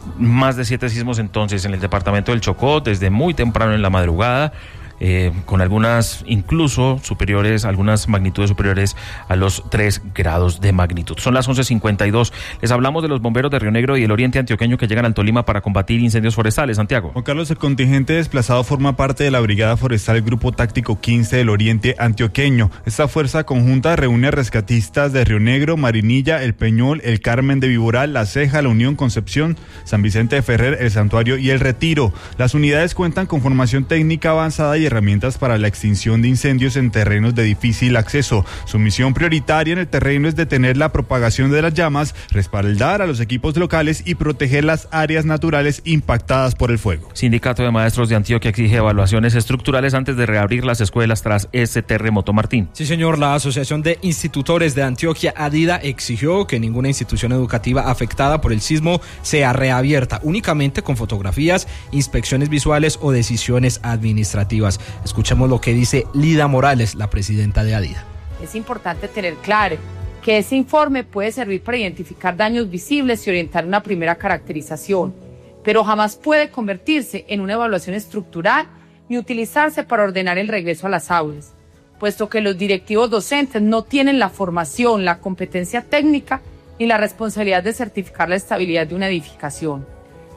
Más de 7 sismos entonces en el departamento del Chocó desde muy temprano en la madrugada. Con algunas incluso superiores, algunas magnitudes superiores a los 3 grados de magnitud. Son las 11:52. Les hablamos de los bomberos de Río Negro y el oriente antioqueño que llegan al Tolima para combatir incendios forestales. Santiago. Juan Carlos, el contingente desplazado forma parte de la Brigada Forestal Grupo Táctico 15 del Oriente Antioqueño. Esta fuerza conjunta reúne a rescatistas de Río Negro, Marinilla, El Peñol, El Carmen de Viboral, La Ceja, La Unión, Concepción, San Vicente de Ferrer, El Santuario y El Retiro. Las unidades cuentan con formación técnica avanzada y herramientas para la extinción de incendios en terrenos de difícil acceso. Su misión prioritaria en el terreno es detener la propagación de las llamas, respaldar a los equipos locales y proteger las áreas naturales impactadas por el fuego. Sindicato de Maestros de Antioquia exige evaluaciones estructurales antes de reabrir las escuelas tras este terremoto. Martín. Sí, señor. La Asociación de Institutores de Antioquia, ADIDA, exigió que ninguna institución educativa afectada por el sismo sea reabierta, únicamente con fotografías, inspecciones visuales o decisiones administrativas. Escuchemos lo que dice Lida Morales, la presidenta de ADIDA. Es importante tener claro que ese informe puede servir para identificar daños visibles y orientar una primera caracterización, pero jamás puede convertirse en una evaluación estructural ni utilizarse para ordenar el regreso a las aulas, puesto que los directivos docentes no tienen la formación, la competencia técnica ni la responsabilidad de certificar la estabilidad de una edificación.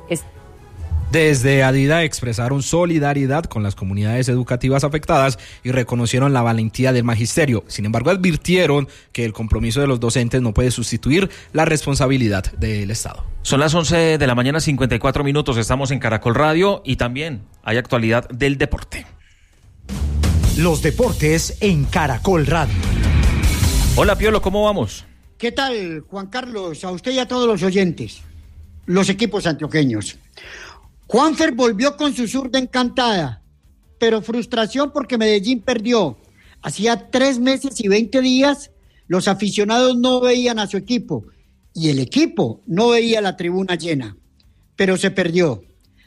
Desde ADIDA expresaron solidaridad con las comunidades educativas afectadas y reconocieron la valentía del magisterio. Sin embargo, advirtieron que el compromiso de los docentes no puede sustituir la responsabilidad del Estado. Son las 11 de la mañana, 54 minutos. Estamos en Caracol Radio y también hay actualidad del deporte. Los deportes en Caracol Radio. Hola, Piolo, ¿cómo vamos? ¿Qué tal, Juan Carlos? A usted y a todos los oyentes, los equipos antioqueños. Juanfer volvió con su zurda encantada, pero frustración porque Medellín perdió. Hacía 3 meses y 20 días los aficionados no veían a su equipo y el equipo no veía la tribuna llena, pero se perdió.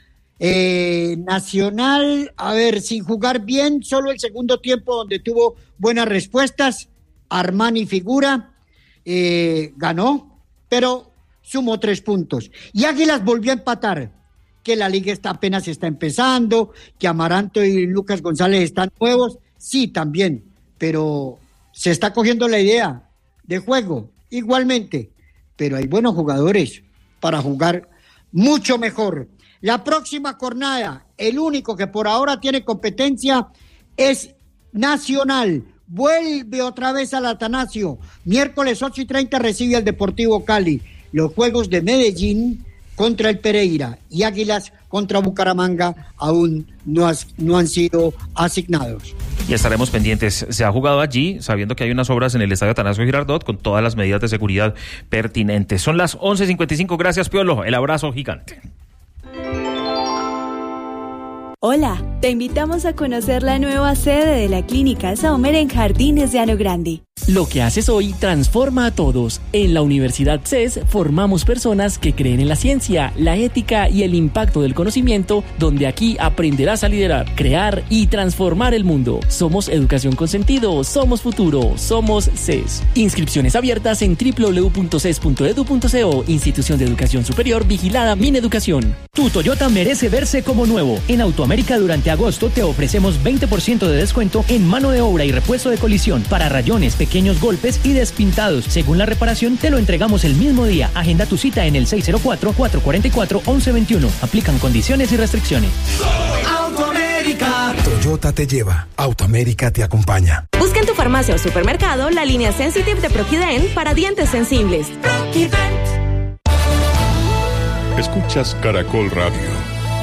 Nacional, sin jugar bien, solo el segundo tiempo donde tuvo buenas respuestas. Armani figura, ganó, pero sumó 3 puntos. Y Águilas volvió a empatar, que la liga apenas está empezando, que Amaranto y Lucas González están nuevos, sí, también, pero se está cogiendo la idea de juego, igualmente, pero hay buenos jugadores para jugar mucho mejor. La próxima jornada, el único que por ahora tiene competencia es Nacional, vuelve otra vez al Atanasio, miércoles 8:30 recibe al Deportivo Cali. Los juegos de Medellín contra el Pereira y Águilas contra Bucaramanga aún no han sido asignados. Y estaremos pendientes. Se ha jugado allí, sabiendo que hay unas obras en el Estadio Atanasio Girardot con todas las medidas de seguridad pertinentes. Son las 11:55. Gracias, Piolo. El abrazo gigante. Hola, te invitamos a conocer la nueva sede de la Clínica Sommer en Jardines Llano Grande. Lo que haces hoy transforma a todos. En la Universidad CES formamos personas que creen en la ciencia, la ética y el impacto del conocimiento, donde aquí aprenderás a liderar, crear y transformar el mundo. Somos educación con sentido, somos futuro, somos CES. Inscripciones abiertas en www.ces.edu.co, Institución de Educación Superior vigilada Mineducación. Tu Toyota merece verse como nuevo. En Autoamérica durante agosto te ofrecemos 20% de descuento en mano de obra y repuesto de colisión para rayones, pequeños golpes y despintados. Según la reparación, te lo entregamos el mismo día. Agenda tu cita en el 604-444-1121. Aplican condiciones y restricciones. Autoamérica. Toyota te lleva. Autoamérica te acompaña. Busca en tu farmacia o supermercado la línea Sensitive de Proquiden para dientes sensibles. Proquiden. Escuchas Caracol Radio.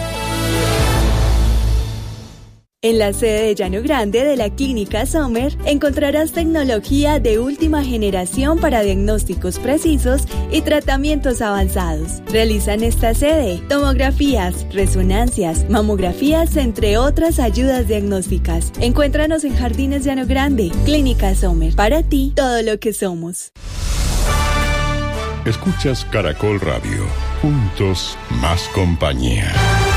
En la sede de Llano Grande de la Clínica Sommer encontrarás tecnología de última generación para diagnósticos precisos y tratamientos avanzados. Realizan esta sede tomografías, resonancias, mamografías, entre otras ayudas diagnósticas. Encuéntranos en Jardines Llano Grande. Clínica Sommer, para ti todo lo que somos. Escuchas Caracol Radio. Juntos, más compañía.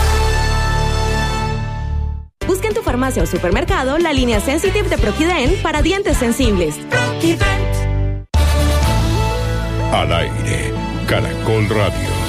Busca en tu farmacia o supermercado la línea Sensitive de Proquiden para dientes sensibles. Proquiden. Al aire, Caracol Radio.